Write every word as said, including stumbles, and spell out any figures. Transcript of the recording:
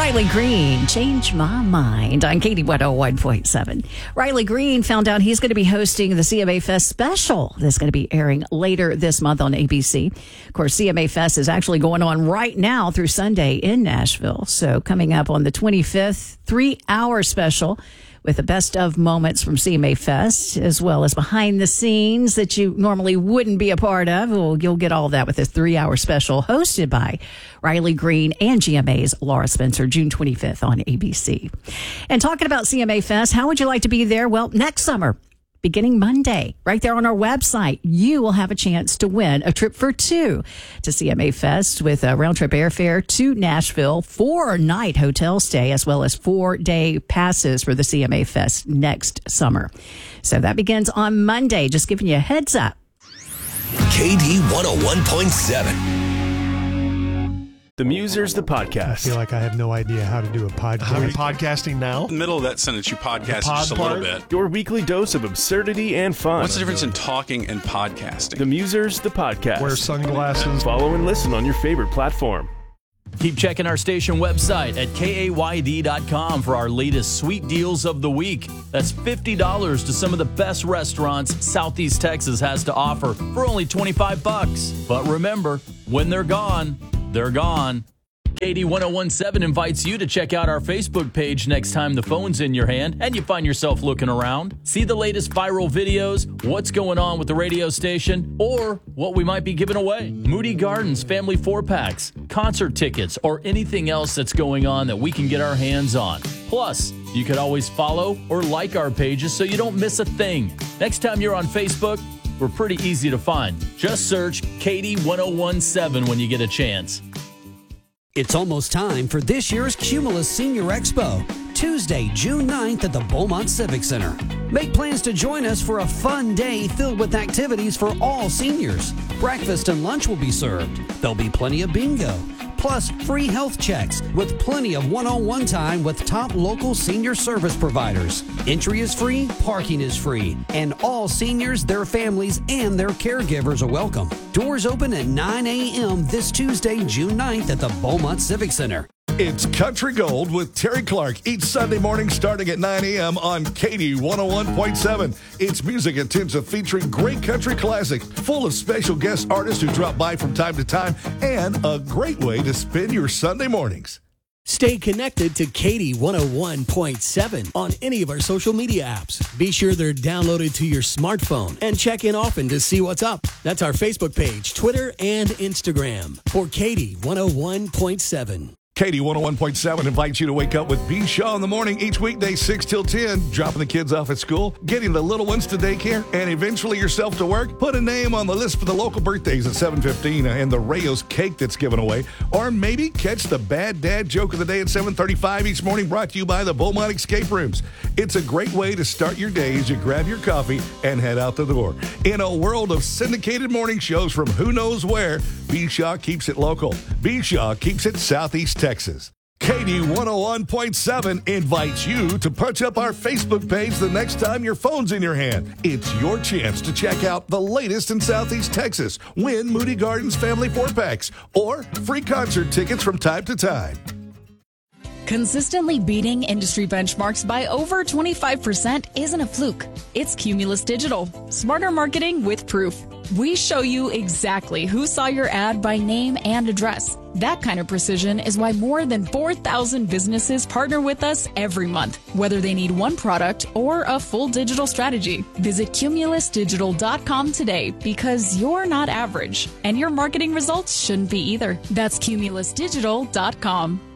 Riley Green, Change My Mind on Katie one oh one point seven. Riley Green found out he's going to be hosting the C M A Fest special that's going to be airing later this month on A B C. Of course, C M A Fest is actually going on right now through Sunday in Nashville. So coming up on the twenty-fifth, three-hour special with the best of moments from C M A Fest, as well as behind the scenes that you normally wouldn't be a part of. Well, you'll get all that with this three-hour special hosted by Riley Green and G M A's Laura Spencer, June twenty-fifth on A B C. And talking about C M A Fest, how would you like to be there? Well, next summer, beginning Monday, right there on our website, you will have a chance to win a trip for two to C M A Fest with a round-trip airfare to Nashville, four-night hotel stay, as well as four-day passes for the C M A Fest next summer. So that begins on Monday. Just giving you a heads up. K D one oh one point seven. The Musers, the podcast. I feel like I have no idea how to do a podcast. Are we podcasting now? In the middle of that sentence, you podcast just a little bit. Your weekly dose of absurdity and fun. What's the difference in talking and podcasting? The Musers, the podcast. Wear sunglasses. Follow and listen on your favorite platform. Keep checking our station website at K A Y D dot com for our latest sweet deals of the week. That's fifty dollars to some of the best restaurants Southeast Texas has to offer for only twenty-five bucks. But remember, when they're gone, they're gone. K D one oh one point seven invites you to check out our Facebook page next time the phone's in your hand and you find yourself looking around. See the latest viral videos, what's going on with the radio station, or what we might be giving away. Moody Gardens family four-packs, concert tickets, or anything else that's going on that we can get our hands on. Plus, you could always follow or like our pages so you don't miss a thing. Next time you're on Facebook, we're pretty easy to find. Just search K D one oh one point seven when you get a chance. It's almost time for this year's Cumulus Senior Expo, Tuesday, June ninth at the Beaumont Civic Center. Make plans to join us for a fun day filled with activities for all seniors. Breakfast and lunch will be served. There'll be plenty of bingo, plus free health checks with plenty of one-on-one time with top local senior service providers. Entry is free, parking is free, and all seniors, their families, and their caregivers are welcome. Doors open at nine a.m. this Tuesday, June ninth at the Beaumont Civic Center. It's Country Gold with Terry Clark each Sunday morning starting at nine a.m. on K D one oh one point seven. It's music intensive featuring great country classics, full of special guest artists who drop by from time to time, and a great way to spend your Sunday mornings. Stay connected to K D one oh one point seven on any of our social media apps. Be sure they're downloaded to your smartphone and check in often to see what's up. That's our Facebook page, Twitter, and Instagram for K D one oh one point seven. K D one oh one point seven invites you to wake up with B. Shaw in the morning each weekday, six till ten, dropping the kids off at school, getting the little ones to daycare, and eventually yourself to work. Put a name on the list for the local birthdays at seven fifteen and the Rayo's cake that's given away. Or maybe catch the bad dad joke of the day at seven thirty-five each morning, brought to you by the Beaumont Escape Rooms. It's a great way to start your day as you grab your coffee and head out the door. In a world of syndicated morning shows from who knows where, B. Shaw keeps it local. B. Shaw keeps it Southeast Texas. K D one oh one point seven invites you to punch up our Facebook page the next time your phone's in your hand. It's your chance to check out the latest in Southeast Texas, win Moody Gardens family four-packs, or free concert tickets from time to time. Consistently beating industry benchmarks by over twenty-five percent isn't a fluke. It's Cumulus Digital. Smarter marketing with proof. We show you exactly who saw your ad by name and address. That kind of precision is why more than four thousand businesses partner with us every month, whether they need one product or a full digital strategy. Visit Cumulus Digital dot com today because you're not average, and your marketing results shouldn't be either. That's Cumulus Digital dot com.